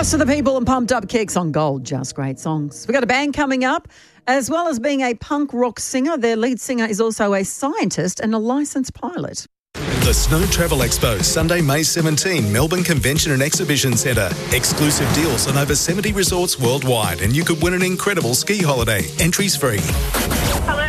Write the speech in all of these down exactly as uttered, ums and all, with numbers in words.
Lost to the People and Pumped Up Kicks on Gold. Just great songs. We've got a band coming up. As well as being a punk rock singer, their lead singer is also a scientist and a licensed pilot. The Snow Travel Expo, Sunday, May seventeenth, Melbourne Convention and Exhibition Centre. Exclusive deals on over seventy resorts worldwide, and you could win an incredible ski holiday. Entries free. Hello.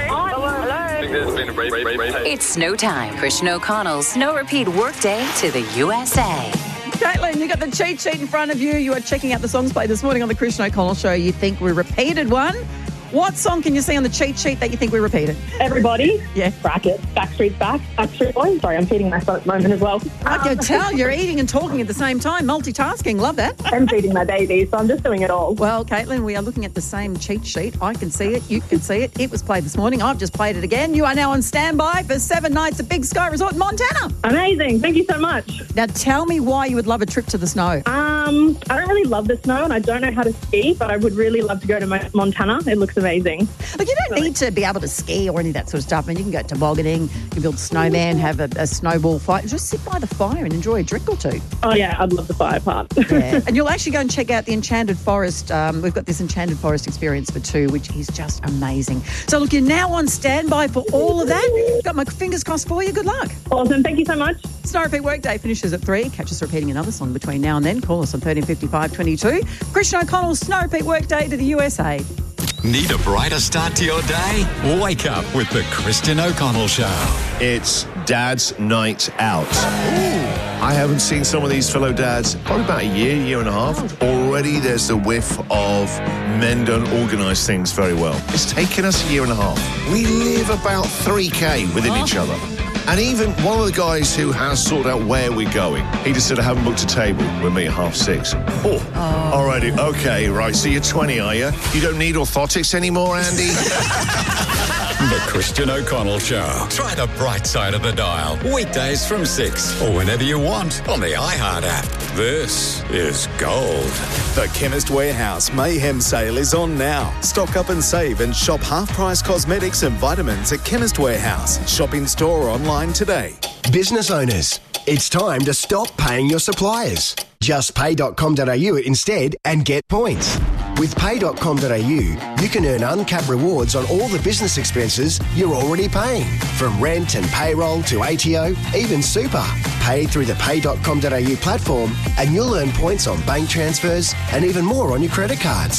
Hello. It's snow time for Snow O'Connell's Snow Repeat Workday to the U S A. Caitlin, you got the cheat sheet in front of you. You are checking out the songs played this morning on the Christian O'Connell Show. You think we repeated one. What song can you see on the cheat sheet that you think we repeated? Everybody. Yeah. Bracket. Backstreet's Back. Backstreet Boys. Sorry, I'm feeding my son at the moment as well. I can Um, tell you're eating and talking at the same time. Multitasking. Love that. I'm feeding my baby, so I'm just doing it all. Well, Caitlin, we are looking at the same cheat sheet. I can see it. You can see it. It was played this morning. I've just played it again. You are now on standby for seven nights at Big Sky Resort in Montana. Amazing. Thank you so much. Now, tell me why you would love a trip to the snow. Um, I don't really love the snow and I don't know how to ski, but I would really love to go to Mo- Montana. It looks amazing. Look, you don't need to be able to ski or any of that sort of stuff. I mean, you can go tobogganing, you can build a snowman, have a, a snowball fight. Just sit by the fire and enjoy a drink or two. Oh, yeah, I'd love the fire part. Yeah. And you'll actually go and check out the Enchanted Forest. Um, we've got this Enchanted Forest experience for two, which is just amazing. So, look, you're now on standby for all of that. Got my fingers crossed for you. Good luck. Awesome. Thank you so much. Snow Repeat Workday finishes at three. Catch us repeating another song between now and then. Call us on thirteen fifty-five twenty-two. Christian O'Connell's Snow Repeat Workday to the U S A. Need a brighter start to your day? Wake up with the Christian O'Connell Show. It's Dad's Night Out. Ooh. I haven't seen some of these fellow dads probably about a year, year and a half. Already there's the whiff of men don't organise things very well. It's taken us a year and a half. We live about three K within each other. And even one of the guys who has sorted out where we're going, he just said, I haven't booked a table with me at half six. Oh, oh. Alrighty, okay, right, so you're twenty, are you? You don't need orthotics anymore, Andy? The Christian O'Connell Show. Try the bright side of the dial. Weekdays from six or whenever you want on the iHeart app. This is gold. The Chemist Warehouse Mayhem Sale is on now. Stock up and save and shop half-price cosmetics and vitamins at Chemist Warehouse. Shop in store or online today. Business owners, it's time to stop paying your suppliers. Just pay dot com dot a u instead and get points. With pay dot com dot a u, you can earn uncapped rewards on all the business expenses you're already paying. From rent and payroll to A T O, even super. Pay through the pay dot com dot a u platform and you'll earn points on bank transfers and even more on your credit cards.